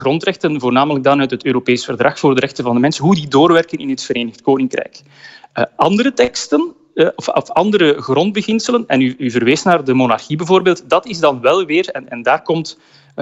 grondrechten, voornamelijk dan uit het Europees Verdrag voor de Rechten van de Mens, hoe die doorwerken in het Verenigd Koninkrijk. Andere teksten of andere grondbeginselen, en u verwees naar de monarchie bijvoorbeeld, dat is dan wel weer, en daar komt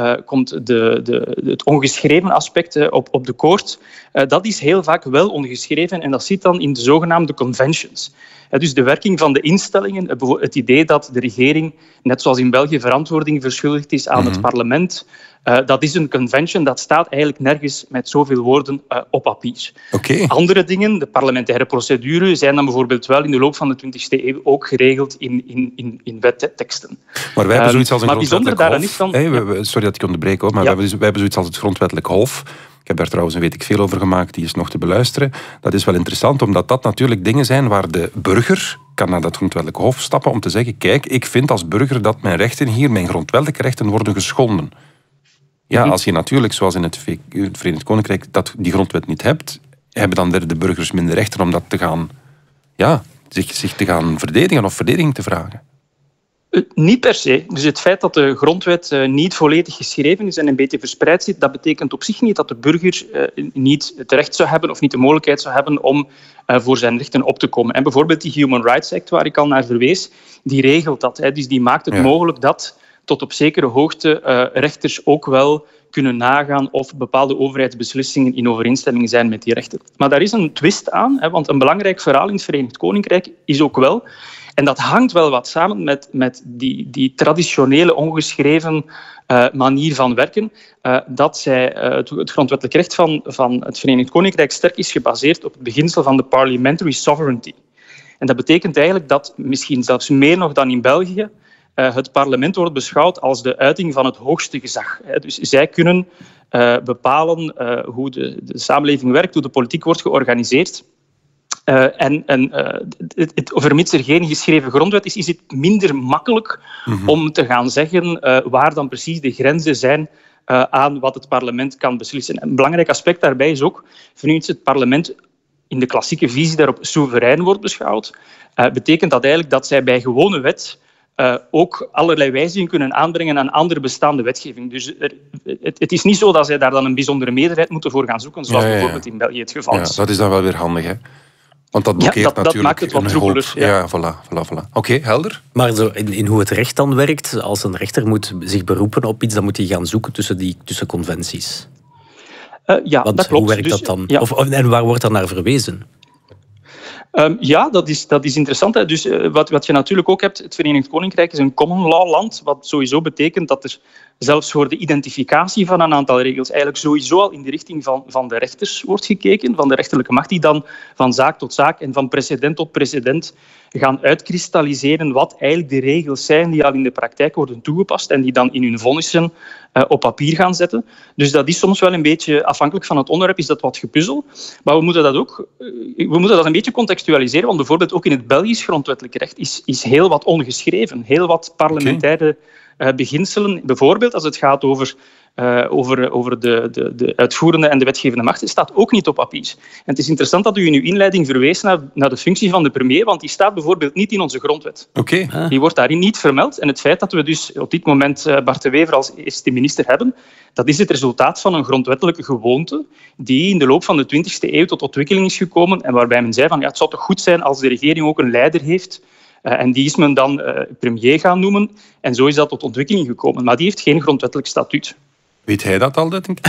het ongeschreven aspect op de koord. Dat is heel vaak wel ongeschreven en dat zit dan in de zogenaamde conventions. Dus de werking van de instellingen, het idee dat de regering, net zoals in België, verantwoording verschuldigd is aan het parlement. Dat is een convention, dat staat eigenlijk nergens met zoveel woorden op papier. Okay. Andere dingen, de parlementaire procedure, zijn dan bijvoorbeeld wel in de loop van de 20e eeuw ook geregeld in wetteksten. Maar wij hebben zoiets als een grondwettelijk hof. Sorry dat ik onderbreek, hoor, maar wij hebben zoiets als het grondwettelijk hof. Ik heb daar trouwens weet ik veel over gemaakt, die is nog te beluisteren. Dat is wel interessant, omdat dat natuurlijk dingen zijn waar de burger kan naar dat grondwettelijk hof stappen om te zeggen, kijk, ik vind als burger dat mijn rechten hier, mijn grondwettelijke rechten, worden geschonden. Ja, als je natuurlijk, zoals in het Verenigd Koninkrijk, die grondwet niet hebt, hebben dan de burgers minder rechten om dat te gaan, zich te gaan verdedigen of verdediging te vragen. Niet per se. Dus het feit dat de grondwet niet volledig geschreven is en een beetje verspreid zit, dat betekent op zich niet dat de burger niet het recht zou hebben of niet de mogelijkheid zou hebben om voor zijn rechten op te komen. En bijvoorbeeld die Human Rights Act, waar ik al naar verwees, die regelt dat. Dus die maakt het mogelijk dat tot op zekere hoogte rechters ook wel kunnen nagaan of bepaalde overheidsbeslissingen in overeenstemming zijn met die rechten. Maar daar is een twist aan, want een belangrijk verhaal in het Verenigd Koninkrijk is ook wel, en dat hangt wel wat samen met die traditionele ongeschreven manier van werken, dat het grondwettelijk recht van het Verenigd Koninkrijk sterk is gebaseerd op het beginsel van de parliamentary sovereignty. En dat betekent eigenlijk dat, misschien zelfs meer nog dan in België, het parlement wordt beschouwd als de uiting van het hoogste gezag. Dus zij kunnen bepalen hoe de samenleving werkt, hoe de politiek wordt georganiseerd. Vermits er geen geschreven grondwet is het minder makkelijk om te gaan zeggen waar dan precies de grenzen zijn aan wat het parlement kan beslissen. Een belangrijk aspect daarbij is ook, vernieuwt het parlement in de klassieke visie daarop soeverein wordt beschouwd, betekent dat eigenlijk dat zij bij gewone wet ook allerlei wijzigingen kunnen aanbrengen aan andere bestaande wetgeving. Dus het is niet zo dat zij daar dan een bijzondere meerderheid moeten voor gaan zoeken, zoals bijvoorbeeld in België het geval is. Dat is dan wel weer handig, hè? Want dat blokkeert natuurlijk dat maakt het wat troebeler. Ja, voilà. Oké, helder. Maar zo in hoe het recht dan werkt, als een rechter moet zich beroepen op iets, dan moet hij gaan zoeken tussen conventies. Dat klopt. Hoe werkt dat dan? Ja. En waar wordt dan naar verwezen? Dat is interessant. Hè. Dus wat je natuurlijk ook hebt, het Verenigd Koninkrijk is een common law land, wat sowieso betekent dat er zelfs voor de identificatie van een aantal regels eigenlijk sowieso al in de richting van de rechters wordt gekeken, van de rechterlijke macht, die dan van zaak tot zaak en van precedent tot precedent gaan uitkristalliseren wat eigenlijk de regels zijn die al in de praktijk worden toegepast en die dan in hun vonnissen op papier gaan zetten. Dus dat is soms wel een beetje, afhankelijk van het onderwerp, is dat wat gepuzzel. Maar we moeten dat een beetje contextualiseren, want bijvoorbeeld ook in het Belgisch grondwettelijk recht is heel wat ongeschreven, heel wat parlementaire beginselen. Bijvoorbeeld als het gaat over de uitvoerende en de wetgevende macht, staat ook niet op papier. En het is interessant dat u in uw inleiding verwees naar de functie van de premier, want die staat bijvoorbeeld niet in onze grondwet. Die wordt daarin niet vermeld. En het feit dat we dus op dit moment Bart de Wever als eerste minister hebben, dat is het resultaat van een grondwettelijke gewoonte die in de loop van de 20e eeuw tot ontwikkeling is gekomen en waarbij men zei van het zou toch goed zijn als de regering ook een leider heeft. En die is men dan premier gaan noemen. En zo is dat tot ontwikkeling gekomen. Maar die heeft geen grondwettelijk statuut. Weet hij dat al, denk ik?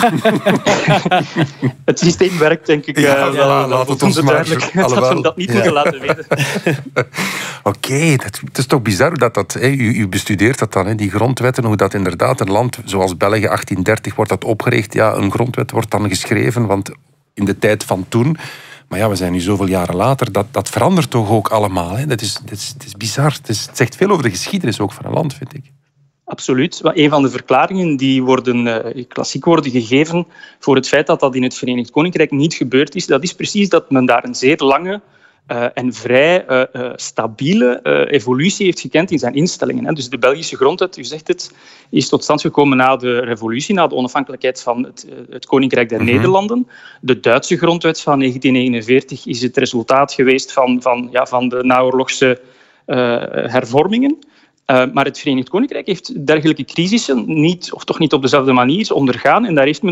Het systeem werkt, denk ik, wel. Laat het ons duidelijk dat we dat niet moeten laten weten. Oké, het is toch bizar dat u bestudeert dat dan, die grondwetten, hoe dat inderdaad een land zoals België 1830 wordt dat opgericht. Ja, een grondwet wordt dan geschreven, want in de tijd van toen. Maar ja, we zijn nu zoveel jaren later. Dat verandert toch ook allemaal. Hè? Het is bizar. Het zegt veel over de geschiedenis ook van een land, vind ik. Absoluut. Een van de verklaringen die klassiek worden gegeven voor het feit dat dat in het Verenigd Koninkrijk niet gebeurd is, dat is precies dat men daar een zeer lange en vrij stabiele evolutie heeft gekend in zijn instellingen. Dus de Belgische grondwet, u zegt het, is tot stand gekomen na de revolutie, na de onafhankelijkheid van het Koninkrijk der Nederlanden. De Duitse grondwet van 1949 is het resultaat geweest van de naoorlogse hervormingen. Maar het Verenigd Koninkrijk heeft dergelijke crisissen niet, of toch niet op dezelfde manier ondergaan. En daar heeft men